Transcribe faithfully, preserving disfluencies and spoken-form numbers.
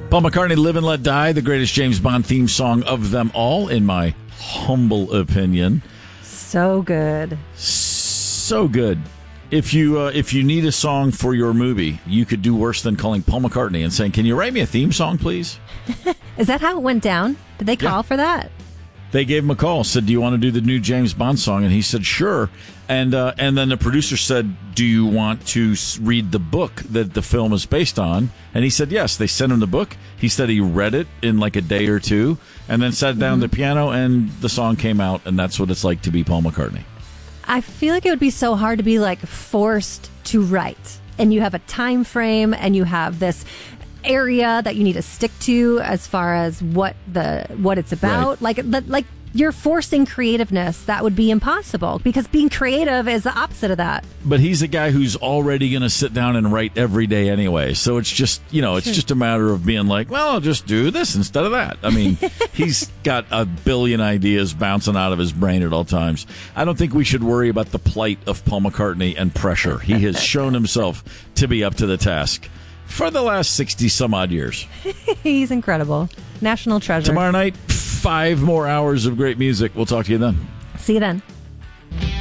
Paul McCartney, Live and Let Die, the greatest James Bond theme song of them all, in my humble opinion. So good. So good. If you uh, if you need a song for your movie, you could do worse than calling Paul McCartney and saying, "Can you write me a theme song, please?" Is that how it went down? Did they call Yeah. for that? They gave him a call, said, "Do you want to do the new James Bond song?" And he said, "Sure." And uh, and then the producer said, "Do you want to s- read the book that the film is based on?" And he said, "Yes." They sent him the book. He said he read it in like a day or two, and then sat down Mm-hmm. at the piano, and the song came out. And that's what it's like to be Paul McCartney. I feel like it would be so hard to be like forced to write, and you have a time frame, and you have this area that you need to stick to as far as what the what it's about. Right. Like like you're forcing creativeness. That would be impossible, because being creative is the opposite of that. But he's a guy who's already going to sit down and write every day anyway. So it's just, you know, it's just a matter of being like, well, I'll just do this instead of that. I mean, he's got a billion ideas bouncing out of his brain at all times. I don't think we should worry about the plight of Paul McCartney and pressure. He has shown himself to be up to the task for the last sixty some odd years. He's incredible. National treasure. Tomorrow night, five more hours of great music. We'll talk to you then. See you then.